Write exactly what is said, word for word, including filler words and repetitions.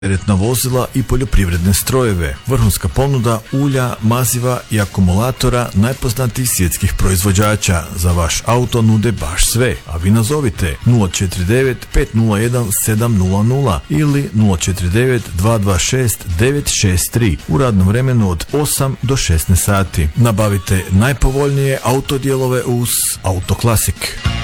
teretna vozila i poljoprivredne strojeve. Vrhunska ponuda ulja, maziva i akumulatora najpoznatijih svjetskih proizvođača. Za vaš auto nude baš sve, a vi nazovite nula četiri devet pet nula jedan sedam nula nula ili nula četiri devet dva dva šest devet šest tri u radnom vremenu od osam do šesnaest sati. Nabavite najpovoljnije autodijelove uz Autoklasik.